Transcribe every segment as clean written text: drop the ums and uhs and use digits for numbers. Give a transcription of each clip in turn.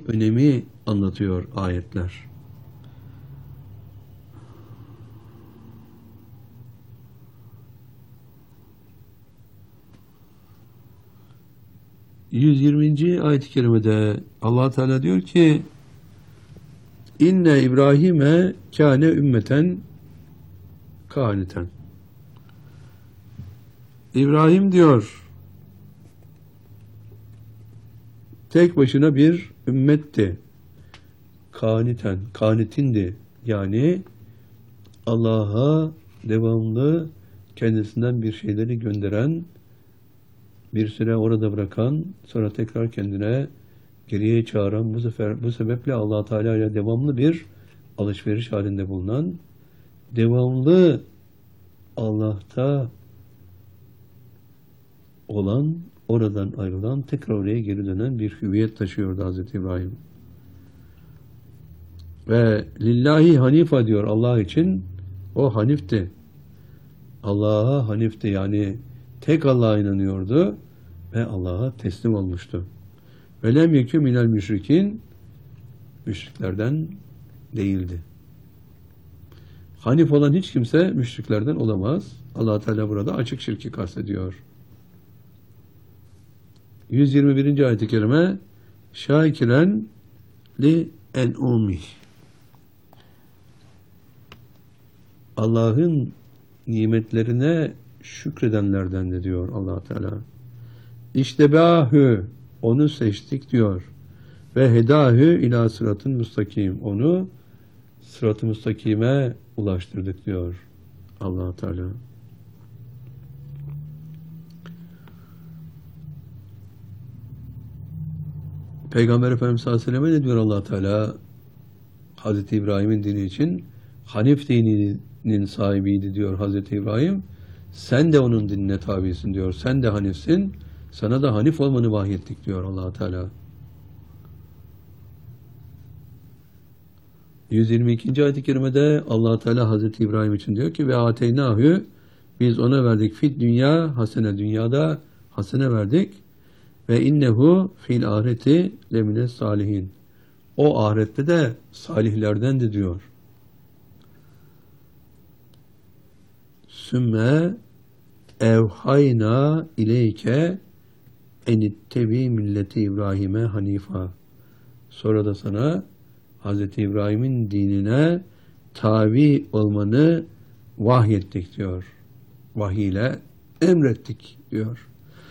önemi anlatıyor ayetler. ...120. ayet-i kerimede Allah Teala diyor ki İnne İbrahim'e kâne ümmeten kâniten. İbrahim diyor tek başına bir ümmetti. Kâniten, kânitindi. Yani Allah'a devamlı kendisinden bir şeyleri gönderen, bir süre orada bırakan, sonra tekrar kendine geriye çağıran, bu sebeple Allah Teala ile devamlı bir alışveriş halinde bulunan, devamlı Allah'ta olan, oradan ayrılan, tekrar oraya geri dönen bir hüviyet taşıyordu Hazreti İbrahim. Ve lillahi hanifa diyor Allah için, o hanifti. Allah'a hanifti, yani tek Allah'a inanıyordu ve Allah'a teslim olmuştu. Ve lem yekû minel müşrikin, müşriklerden değildi. Hanif olan hiç kimse müşriklerden olamaz. Allah Teala burada açık şirki kastediyor. 121. ayet-i kerime şakiren li en'umih. Allah'ın nimetlerine şükredenlerden de diyor Allah Teala. İştebâhü, onu seçtik diyor. Ve hedâhü ilâ sıratın müstakim, onu sırat-ı müstakime ulaştırdık diyor Allah Teala. Peygamber Efendimiz sallallahu aleyhi ve sellem ne diyor Allah Teala? Hazreti İbrahim'in dini için Hanif dininin sahibiydi diyor Hazreti İbrahim. Sen de onun dinine tabisin diyor. Sen de Hanifsin. Sana da Hanif olmanı vahyettik diyor Allah Teala. 122. ayet-i kerimede Allah Teala Hazreti İbrahim için diyor ki ve ateynâhü, biz ona verdik fid dünya hasene, dünyada hasene verdik ve innehu fil ahireti lemine salihin, o ahirette de salihlerdendi diyor. Sümme evhayna ileyke enittebi milleti İbrahim'e hanifa, sonra da sana Hazreti İbrahim'in dinine tabi olmanı vahyettik diyor. Vahiy ile emrettik diyor.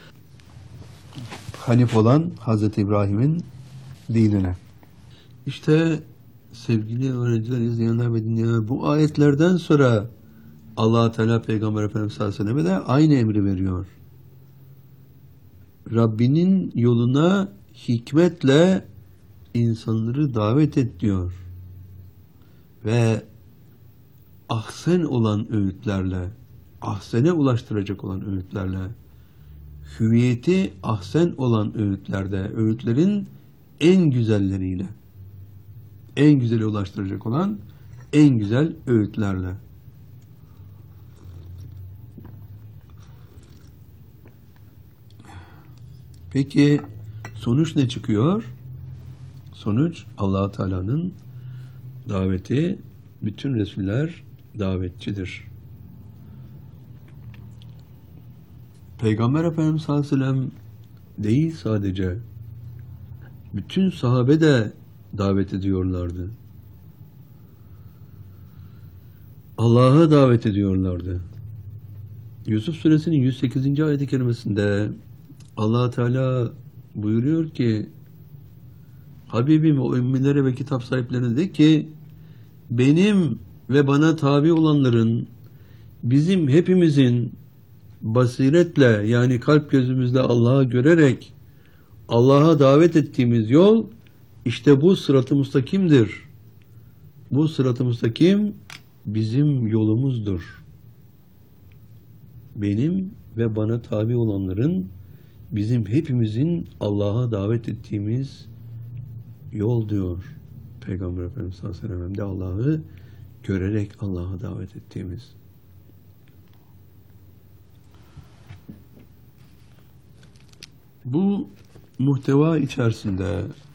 Hanif olan Hazreti İbrahim'in dinine. İşte sevgili öğrenciler, izleyenler ve dinleyenler, bu ayetlerden sonra Allah Teala Peygamber Efendimiz sallallahu aleyhi ve selleme de aynı emri veriyor. Rabbinin yoluna hikmetle insanları davet et diyor. Ve ahsen olan öğütlerle, ahsene ulaştıracak olan öğütlerle, hüviyeti ahsen olan öğütlerde, öğütlerin en güzelleriyle, en güzeli ulaştıracak olan en güzel öğütlerle. Peki sonuç ne çıkıyor? Sonuç Allah Teala'nın daveti, bütün Resuller davetçidir. Peygamber Efendimiz sallallahu aleyhi ve sellem değil sadece, bütün sahabe de davet ediyorlardı. Allah'a davet ediyorlardı. Yusuf Suresinin 108. ayet-i kerimesinde Allah Teala buyuruyor ki Habibim o ümmilere ve kitap sahiplerine de ki benim ve bana tabi olanların, bizim hepimizin basiretle, yani kalp gözümüzle Allah'a görerek Allah'a davet ettiğimiz yol işte bu sırat-ı müstakimdir. Bu sırat-ı müstakim bizim yolumuzdur. Benim ve bana tabi olanların, bizim hepimizin Allah'a davet ettiğimiz yol diyor Peygamber Efendimiz sallallahu aleyhi ve sellem, de Allah'ı görerek Allah'a davet ettiğimiz. Bu muhteva içerisinde